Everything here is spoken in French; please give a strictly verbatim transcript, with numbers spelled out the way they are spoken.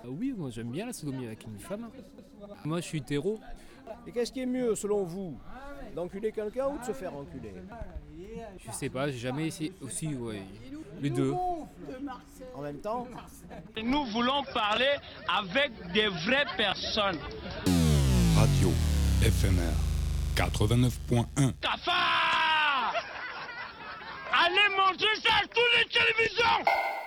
Ah oui, moi j'aime bien la sodomie avec une femme. Moi je suis hétéro. Et qu'est-ce qui est mieux selon vous, d'enculer quelqu'un ou de se faire enculer? Je sais pas, j'ai jamais essayé aussi, ouais. Les deux. En même temps? Nous voulons parler avec des vraies personnes. Radio F M R quatre-vingt-neuf point un. Cafard! Allez montrer ça à toutes les télévisions!